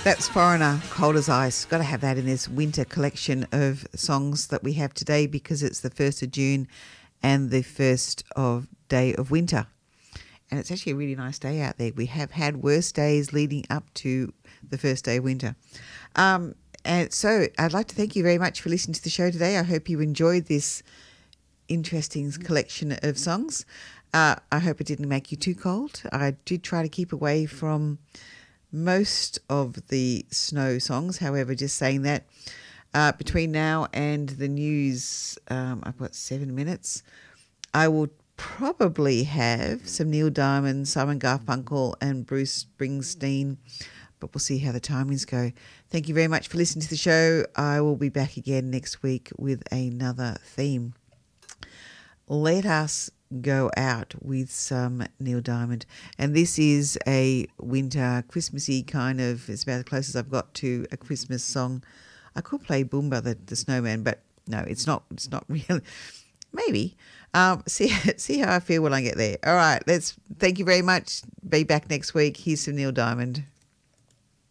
That's Foreigner, Cold as Ice. Got to have that in this winter collection of songs that we have today because it's the 1st of June and the first day of winter. And it's actually a really nice day out there. We have had worse days leading up to the first day of winter. And so I'd like to thank you very much for listening to the show today. I hope you enjoyed this interesting collection of songs. I hope it didn't make you too cold. I did try to keep away from most of the snow songs. However, just saying that, between now and the news, I've got 7 minutes, I will probably have some Neil Diamond, Simon Garfunkel and Bruce Springsteen, but we'll see how the timings go. Thank you very much for listening to the show. I will be back again next week with another theme. Let us go out with some Neil Diamond. And this is a winter Christmassy kind of, it's about the closest I've got to a Christmas song. I could play Boomba the Snowman, but no, it's not real. Maybe. See how I feel when I get there. All right, thank you very much. Be back next week. Here's some Neil Diamond.